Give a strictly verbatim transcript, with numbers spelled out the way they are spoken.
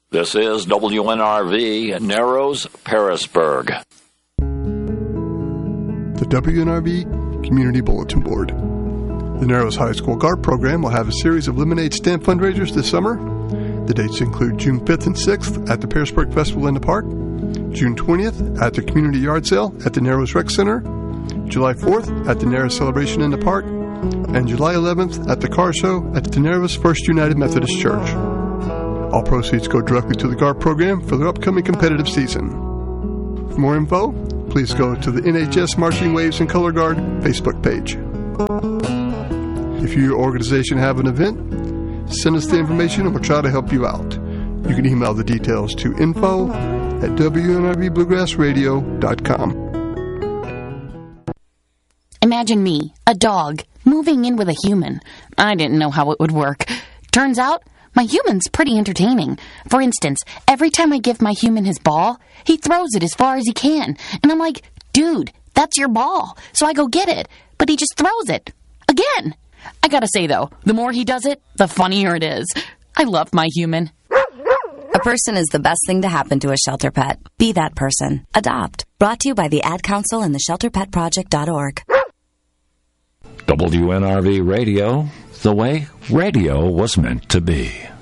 This is W N R V, Narrows, Pearisburg. The W N R V Community Bulletin Board. The Narrows High School Guard Program will have a series of lemonade stand fundraisers this summer. The dates include June fifth and sixth at the Pearisburg Festival in the Park, June twentieth at the Community Yard Sale at the Narrows Rec Center, July fourth at the Narrows Celebration in the Park, and July eleventh at the Car Show at the Narrows First United Methodist Church. All proceeds go directly to the Guard program for their upcoming competitive season. For more info, please go to the N H S Marching Waves and Color Guard Facebook page. If you or your organization have an event, send us the information and we'll try to help you out. You can email the details to info at W N R V bluegrass radio dot com. Imagine me, a dog, moving in with a human. I didn't know how it would work. Turns out, my human's pretty entertaining. For instance, every time I give my human his ball, he throws it as far as he can. And I'm like, dude, that's your ball. So I go get it. But he just throws it. Again. I gotta say, though, the more he does it, the funnier it is. I love my human. A person is the best thing to happen to a shelter pet. Be that person. Adopt. Brought to you by the Ad Council and the shelter pet project dot org. W N R V Radio, the way radio was meant to be.